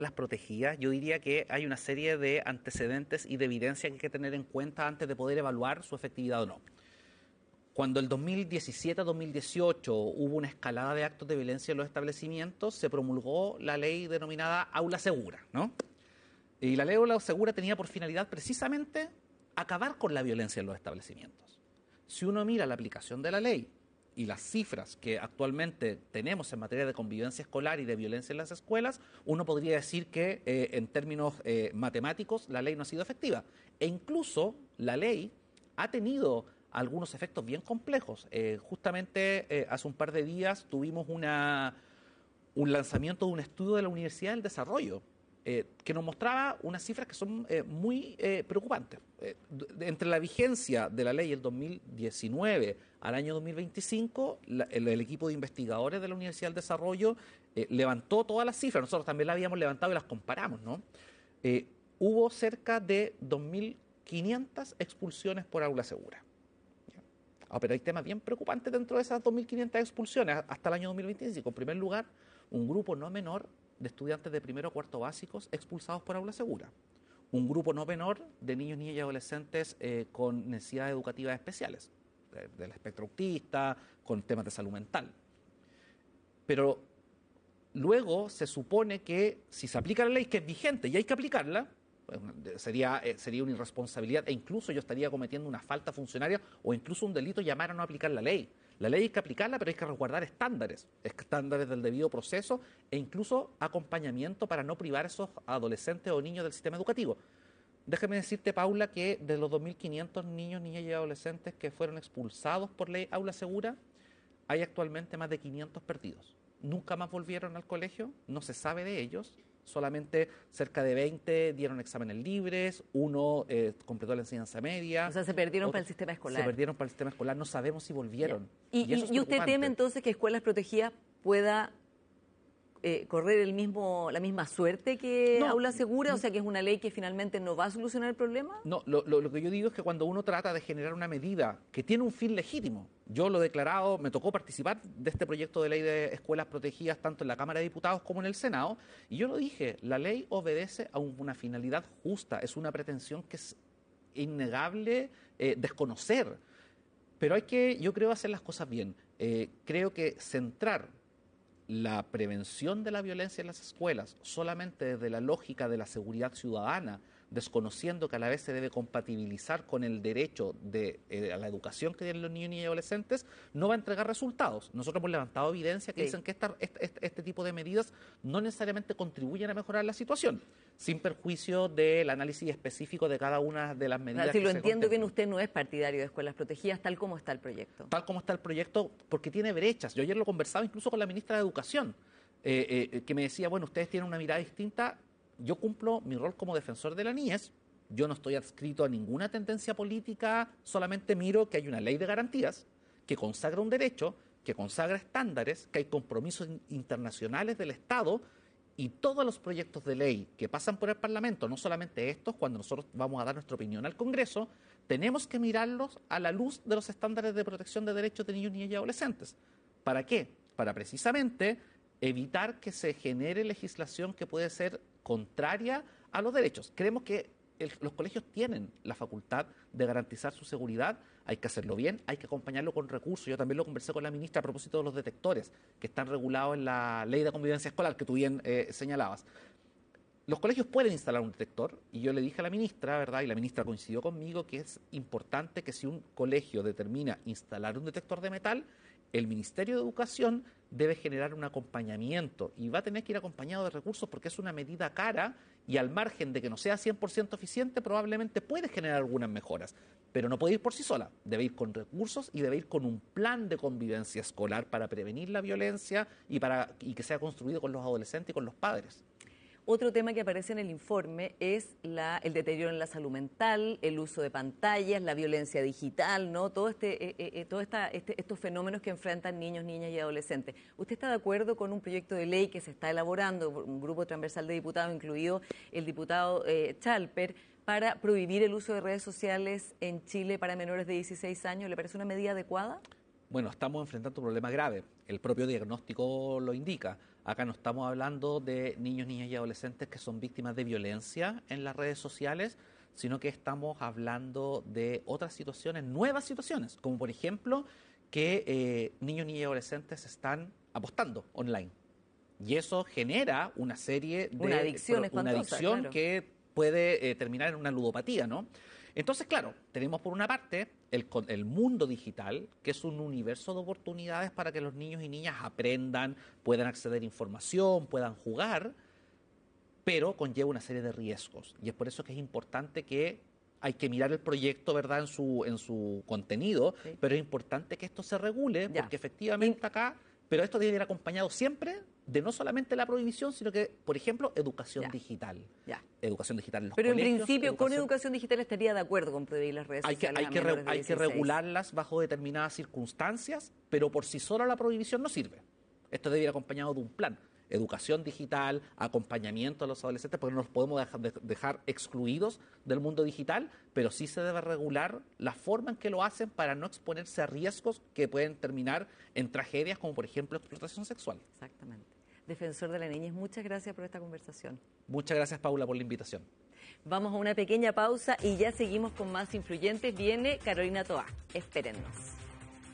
las protegidas, yo diría que hay una serie de antecedentes y de evidencia que hay que tener en cuenta antes de poder evaluar su efectividad o no. Cuando el 2017-2018 hubo una escalada de actos de violencia en los establecimientos, se promulgó la ley denominada Aula Segura, ¿no? Y la ley Aula Segura tenía por finalidad precisamente acabar con la violencia en los establecimientos. Si uno mira la aplicación de la ley y las cifras que actualmente tenemos en materia de convivencia escolar y de violencia en las escuelas, uno podría decir que en términos matemáticos la ley no ha sido efectiva. E incluso la ley ha tenido algunos efectos bien complejos. Justamente hace un par de días tuvimos un lanzamiento de un estudio de la Universidad del Desarrollo que nos mostraba unas cifras que son muy preocupantes. Entre la vigencia de la ley el 2019 al año 2025, el equipo de investigadores de la Universidad del Desarrollo levantó todas las cifras. Nosotros también las habíamos levantado y las comparamos, ¿no? Hubo cerca de 2.500 expulsiones por aula segura. Pero hay temas bien preocupantes dentro de esas 2.500 expulsiones hasta el año 2025. En primer lugar, un grupo no menor de estudiantes de primero o cuarto básicos expulsados por aula segura. Un grupo no menor de niños, niñas y adolescentes con necesidades educativas especiales, del espectro autista, con temas de salud mental. Pero luego se supone que si se aplica la ley, que es vigente y hay que aplicarla, sería una irresponsabilidad e incluso yo estaría cometiendo una falta funcionaria o incluso un delito llamar a no aplicar la ley. La ley hay que aplicarla, pero hay que resguardar estándares del debido proceso e incluso acompañamiento para no privar a esos adolescentes o niños del sistema educativo. Déjame decirte, Paula, que de los 2.500 niños, niñas y adolescentes que fueron expulsados por ley Aula Segura, hay actualmente más de 500 perdidos. Nunca más volvieron al colegio, no se sabe de ellos. Solamente cerca de 20 dieron exámenes libres, uno completó la enseñanza media. O sea, se perdieron para el sistema escolar. Se perdieron para el sistema escolar, no sabemos si volvieron. ¿Y usted teme entonces que Escuelas Protegidas pueda correr la misma suerte que Aula Segura? O sea, que es una ley que finalmente no va a solucionar el problema. No, lo que yo digo es que cuando uno trata de generar una medida que tiene un fin legítimo, yo lo he declarado, me tocó participar de este proyecto de ley de escuelas protegidas tanto en la Cámara de Diputados como en el Senado, y yo lo dije, la ley obedece a una finalidad justa, es una pretensión que es innegable desconocer, pero hay que, yo creo, hacer las cosas bien. Creo que centrar la prevención de la violencia en las escuelas solamente desde la lógica de la seguridad ciudadana, desconociendo que a la vez se debe compatibilizar con el derecho a la educación que tienen los niños y adolescentes, no va a entregar resultados. Nosotros hemos levantado evidencia que dicen que este tipo de medidas no necesariamente contribuyen a mejorar la situación, sin perjuicio del análisis específico de cada una de las medidas. Si lo entiendo bien, usted no es partidario de escuelas protegidas tal como está el proyecto. Tal como está el proyecto, porque tiene brechas. Yo ayer lo conversaba incluso con la ministra de Educación, que me decía, bueno, ustedes tienen una mirada distinta. Yo cumplo mi rol como defensor de la niñez, yo no estoy adscrito a ninguna tendencia política, solamente miro que hay una ley de garantías que consagra un derecho, que consagra estándares, que hay compromisos internacionales del Estado y todos los proyectos de ley que pasan por el Parlamento, no solamente estos, cuando nosotros vamos a dar nuestra opinión al Congreso, tenemos que mirarlos a la luz de los estándares de protección de derechos de niños, niñas y adolescentes. ¿Para qué? Para precisamente evitar que se genere legislación que puede ser contraria a los derechos. Creemos que los colegios tienen la facultad de garantizar su seguridad, hay que hacerlo bien, hay que acompañarlo con recursos. Yo también lo conversé con la ministra a propósito de los detectores que están regulados en la ley de convivencia escolar que tú bien señalabas. Los colegios pueden instalar un detector y yo le dije a la ministra, ¿verdad? Y la ministra coincidió conmigo que es importante que si un colegio determina instalar un detector de metal, el Ministerio de Educación debe generar un acompañamiento y va a tener que ir acompañado de recursos porque es una medida cara y al margen de que no sea 100% eficiente probablemente puede generar algunas mejoras, pero no puede ir por sí sola, debe ir con recursos y debe ir con un plan de convivencia escolar para prevenir la violencia y que sea construido con los adolescentes y con los padres. Otro tema que aparece en el informe es el deterioro en la salud mental, el uso de pantallas, la violencia digital, ¿no? Todos estos fenómenos que enfrentan niños, niñas y adolescentes. ¿Usted está de acuerdo con un proyecto de ley que se está elaborando por un grupo transversal de diputados, incluido el diputado Chalper, para prohibir el uso de redes sociales en Chile para menores de 16 años? ¿Le parece una medida adecuada? Bueno, estamos enfrentando un problema grave. El propio diagnóstico lo indica. Acá no estamos hablando de niños, niñas y adolescentes que son víctimas de violencia en las redes sociales, sino que estamos hablando de otras situaciones, nuevas situaciones, como por ejemplo que niños, niñas y adolescentes están apostando online. Y eso genera una serie de... Una adicción espantosa, una adicción claro. que puede terminar en una ludopatía, ¿no? Entonces, claro, tenemos por una parte el mundo digital, que es un universo de oportunidades para que los niños y niñas aprendan, puedan acceder a información, puedan jugar, pero conlleva una serie de riesgos. Y es por eso que es importante que hay que mirar el proyecto, ¿verdad?, en su contenido, Sí. pero es importante que esto se regule, Ya. porque efectivamente acá, pero esto debe ir acompañado siempre de no solamente la prohibición, sino que, por ejemplo, educación Ya. digital. Ya. Educación digital en los Pero en colegios. principio, con educación digital estaría de acuerdo con prohibir las redes Hay que, sociales hay a que, re- menores de hay que 16. regularlas bajo determinadas circunstancias, pero por sí sola la prohibición no sirve. Esto debe ir acompañado de un plan. Educación digital, acompañamiento a los adolescentes, porque no los podemos dejar excluidos del mundo digital, pero sí se debe regular la forma en que lo hacen para no exponerse a riesgos que pueden terminar en tragedias como, por ejemplo, explotación sexual. Exactamente. Defensor de la niñez, muchas gracias por esta conversación. Muchas gracias, Paula, por la invitación. Vamos a una pequeña pausa y ya seguimos con más influyentes. Viene Carolina Toá. Espérennos.